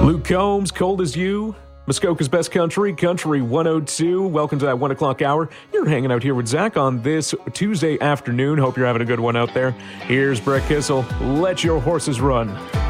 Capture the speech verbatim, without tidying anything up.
Luke Combs, Cold as You, Muskoka's Best Country, Country one oh two. Welcome to that one o'clock hour. You're hanging out here with Zach on this Tuesday afternoon. Hope you're having a good one out there. Here's Brett Kissel. Let your horses run.